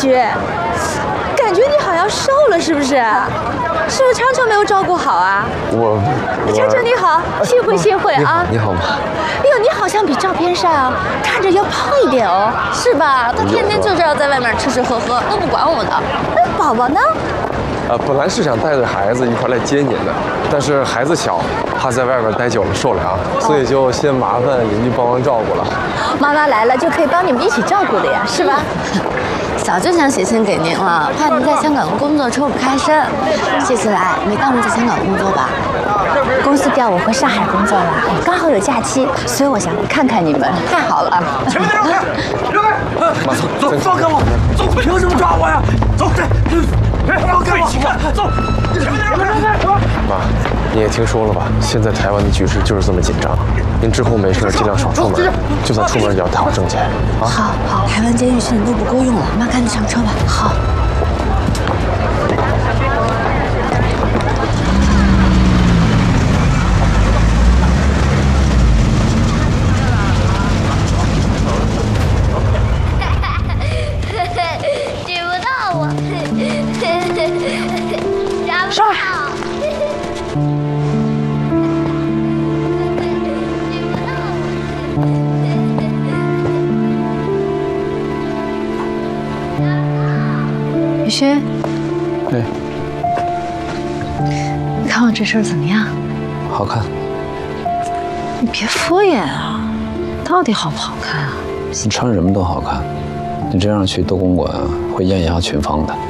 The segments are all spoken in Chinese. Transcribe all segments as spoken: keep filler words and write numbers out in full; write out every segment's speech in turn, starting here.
轩，感觉你好像瘦了，是不是？是不是昌昌没有照顾好啊？ 我，我昌昌你好，幸会幸会啊！ 你好吗？ 哎呦，你好像比照片上啊看着要胖一点哦，是吧？他天天就知道在外面吃吃喝喝，都不管我的。那宝宝呢？ 呃，本来是想带着孩子一块来接您的，但是孩子小，怕在外边待久了受凉，所以就先麻烦邻居帮忙照顾了。 妈妈来了就可以帮你们一起照顾的呀，是吧？ 早就想写信给您了，怕您在香港工作抽不开身。这次来没耽误在香港工作吧？ 公司调我回上海工作了，刚好有假期，所以我想看看你们。 太好了！ 前面那儿，让开！ 妈， 走，放开我！走，凭什么抓我呀？走，这，放开我！走，前面那儿， 妈，你也听说了吧？现在台湾的局势就是这么紧张，您之后没事尽量少出门，就算出门也要带好证件啊。 好好，台湾监狱现在都不够用了，妈赶紧上车吧。好。 举不到我，抓不到。 雨轩， 哎， 你看我这身怎么样？ 好看。 你别敷衍啊，到底好不好看啊？ 你穿什么都好看，你这样去多公馆会艳压群芳的。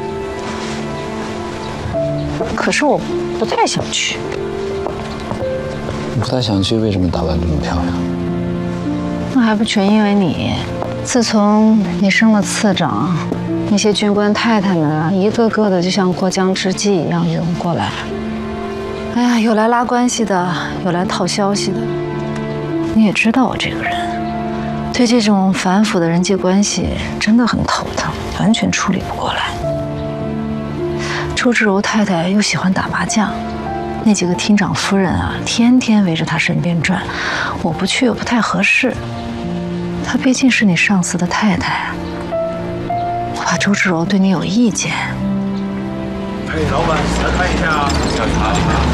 可是我不太想去。 你不太想去，为什么打扮这么漂亮？ 那还不全因为你。自从你升了次长，那些军官太太们一个个的就像过江之鲫一样涌过来。哎呀，有来拉关系的，有来套消息的。你也知道我这个人，对这种繁复的人际关系真的很头疼，完全处理不过来。周志柔太太又喜欢打麻将，那几个厅长夫人啊，天天围着她身边转，我不去又不太合适。她毕竟是你上司的太太，我怕周志柔对你有意见。 哎，老板，来看一下啊。调查一下。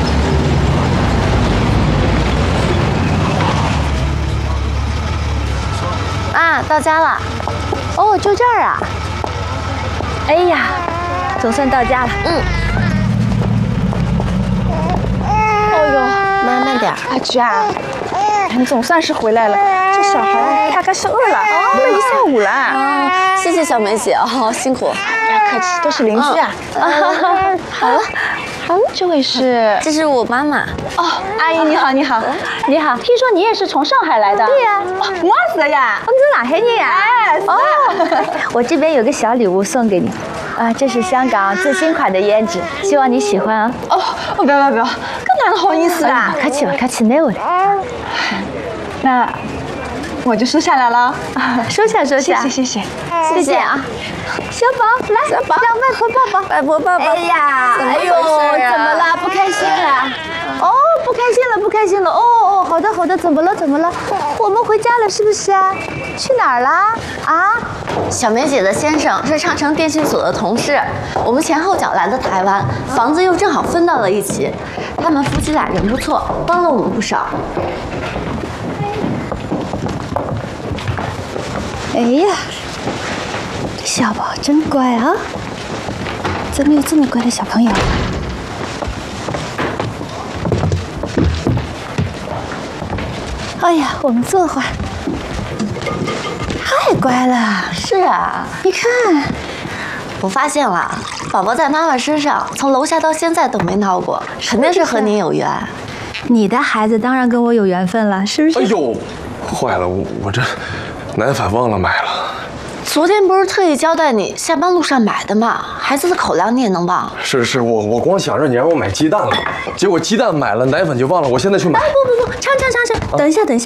啊，到家了。 哦，就这儿啊。哎呀，总算到家了。 嗯。 哦呦， 妈慢点。 阿菊啊，你总算是回来了。这小孩大概是饿了，饿了一下午了。 哦，谢谢小梅姐哦，辛苦。 不要客气，都是邻居啊。 好了。 嗯，这位是？ 这是我妈妈。 哦，阿姨你好，你好，你好。听说你也是从上海来的？ 对呀， 我是呀。你是上海人呀？哎，哦，我这边有个小礼物送给你，啊，这是香港最新款的胭脂，希望你喜欢啊。哦，不要不要不要，这哪好意思啦？客气了，客气，没有的。那我就收下来了，收下收下，谢谢谢谢谢谢啊。 小宝来，小宝让外婆抱抱， 外婆抱抱。 哎呀，哎呦，怎么了？不开心了？哦，不开心了，不开心了。哦哦，好的好的，怎么了怎么了？我们回家了是不是啊？去哪儿啦？啊？ 小梅姐的先生是长城电信所的同事，我们前后脚来的台湾，房子又正好分到了一起。他们夫妻俩人不错，帮了我们不少。 哎呀，这小宝真乖啊！怎么有这么乖的小朋友？哎呀，我们坐会儿。太乖了。 是啊， 你看， 我发现了，宝宝在妈妈身上从楼下到现在都没闹过，肯定是和你有缘。 你的孩子当然跟我有缘分了，是不是？ 哎呦，坏了，我我这奶粉忘了买了。 昨天不是特意交代你下班路上买的吗？孩子的口粮你也能忘？ 是是，我我光想着你让我买鸡蛋了，结果鸡蛋买了，奶粉就忘了，我现在去买。 不不不，昌昌昌昌，等一下等一下。